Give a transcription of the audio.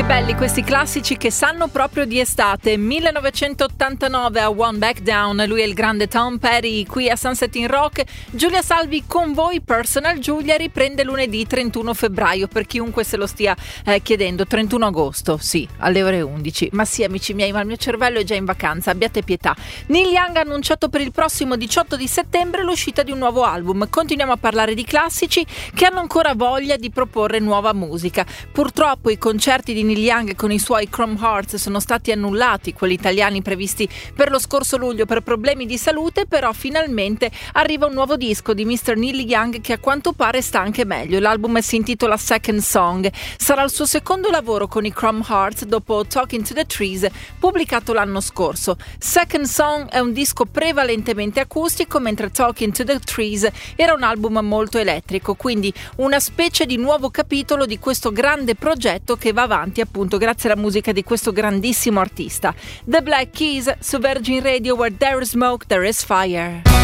belli questi classici che sanno proprio di estate. 1989 a One Back Down, lui è il grande Tom Petty qui a Sunset in Rock. Giulia Salvi con voi, Personal Giulia riprende lunedì 31 febbraio, per chiunque se lo stia chiedendo. 31 agosto, sì, alle ore 11. Ma sì, amici miei, ma il mio cervello è già in vacanza, abbiate pietà. Neil Young ha annunciato per il prossimo 18 di settembre l'uscita di un nuovo album. Continuiamo a parlare di classici che hanno ancora voglia di proporre nuova musica. Purtroppo i concerti di Neil Young con i suoi Chrome Hearts sono stati annullati, quelli italiani previsti per lo scorso luglio per problemi di salute, però finalmente arriva un nuovo disco di Mr. Neil Young che a quanto pare sta anche meglio. L'album si intitola Second Song, sarà il suo secondo lavoro con i Chrome Hearts dopo Talking to the Trees, pubblicato l'anno scorso. Second Song è un disco prevalentemente acustico, mentre Talking to the Trees era un album molto elettrico, quindi una specie di nuovo capitolo di questo grande progetto che va avanti appunto grazie alla musica di questo grandissimo artista. The Black Keys su Virgin Radio, Where There is Smoke, There is Fire.